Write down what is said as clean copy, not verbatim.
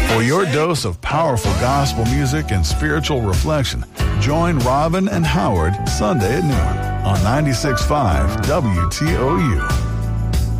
For your dose of powerful gospel music and spiritual reflection, join Robin and Howard Sunday at noon on 96.5 WTOU.